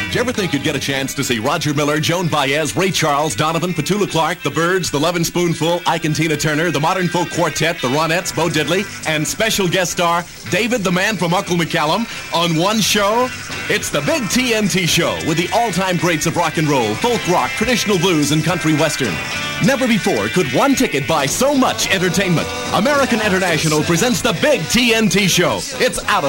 Did you ever think you'd get a chance to see Roger Miller, Joan Baez, Ray Charles, Donovan, Petula Clark, The Byrds, The Lovin' Spoonful, Ike and Tina Turner, The Modern Folk Quartet, The Ronettes, Bo Diddley, and special guest star David the Man from Uncle McCallum on one show? It's the Big TNT Show with the all-time greats of rock and roll, folk rock, traditional blues, and country western. Never before could one ticket buy so much entertainment. American International presents the Big TNT Show. It's out of